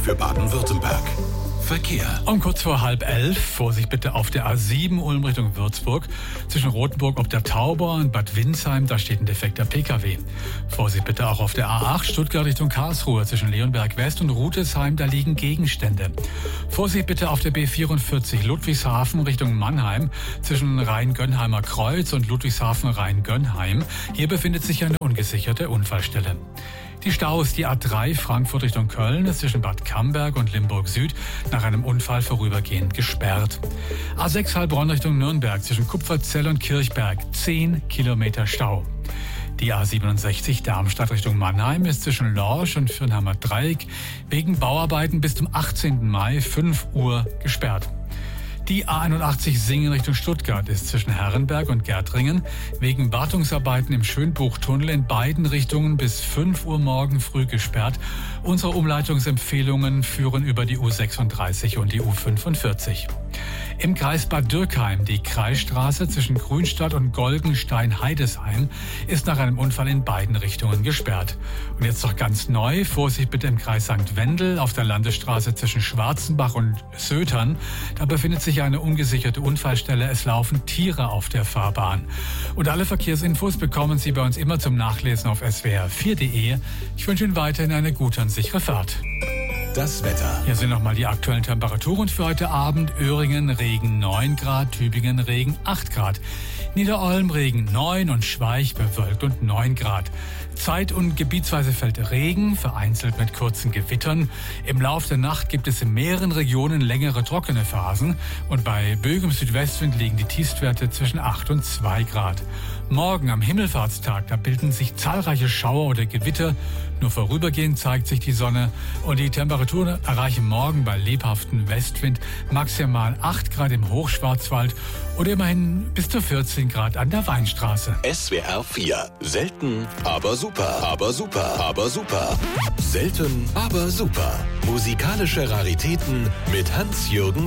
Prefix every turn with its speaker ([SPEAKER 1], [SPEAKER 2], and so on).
[SPEAKER 1] für Baden-Württemberg. Verkehr.
[SPEAKER 2] Um kurz vor 10:30, Vorsicht bitte auf der A7 Ulm Richtung Würzburg. Zwischen Rothenburg ob der Tauber und Bad Windsheim, da steht ein defekter Pkw. Vorsicht bitte auch auf der A8 Stuttgart Richtung Karlsruhe. Zwischen Leonberg West und Rutesheim, da liegen Gegenstände. Vorsicht bitte auf der B44 Ludwigshafen Richtung Mannheim. Zwischen Rhein-Gönnheimer Kreuz und Ludwigshafen-Rhein-Gönnheim. Hier befindet sich eine ungesicherte Unfallstelle. Die Staus, die A3 Frankfurt Richtung Köln ist zwischen Bad Camberg und Limburg Süd nach einem Unfall vorübergehend gesperrt. A6 Heilbronn Richtung Nürnberg zwischen Kupferzell und Kirchberg 10 Kilometer Stau. Die A67 Darmstadt Richtung Mannheim ist zwischen Lorsch und Fürnheimer Dreieck wegen Bauarbeiten bis zum 18. Mai 5 Uhr gesperrt. Die A81 Singen Richtung Stuttgart ist zwischen Herrenberg und Gärtringen wegen Wartungsarbeiten im Schönbuchtunnel in beiden Richtungen bis 5 Uhr morgen früh gesperrt. Unsere Umleitungsempfehlungen führen über die U36 und die U45. Im Kreis Bad Dürkheim, die Kreisstraße zwischen Grünstadt und Goldenstein-Heidesheim ist nach einem Unfall in beiden Richtungen gesperrt. Und jetzt noch ganz neu, Vorsicht bitte im Kreis St. Wendel auf der Landesstraße zwischen Schwarzenbach und Sötern. Da befindet sich eine ungesicherte Unfallstelle. Es laufen Tiere auf der Fahrbahn. Und alle Verkehrsinfos bekommen Sie bei uns immer zum Nachlesen auf swr4.de. Ich wünsche Ihnen weiterhin eine gute und sichere Fahrt.
[SPEAKER 1] Das Wetter.
[SPEAKER 2] Hier sind nochmal die aktuellen Temperaturen für heute Abend. Öhringen Regen 9 Grad, Tübingen Regen 8 Grad. Niederolm Regen 9 und Schweich bewölkt und 9 Grad. Zeit- und gebietsweise fällt Regen, vereinzelt mit kurzen Gewittern. Im Lauf der Nacht gibt es in mehreren Regionen längere trockene Phasen. Und bei böigem Südwestwind liegen die Tiefstwerte zwischen 8 und 2 Grad. Morgen am Himmelfahrtstag, da bilden sich zahlreiche Schauer oder Gewitter. Nur vorübergehend zeigt sich die Sonne und die Temperaturen erreichen morgen bei lebhaftem Westwind maximal 8 Grad im Hochschwarzwald oder immerhin bis zu 14 Grad an der Weinstraße.
[SPEAKER 1] SWR 4. Selten, aber super. Aber super. Aber super. Selten, aber super. Musikalische Raritäten mit Hans-Jürgen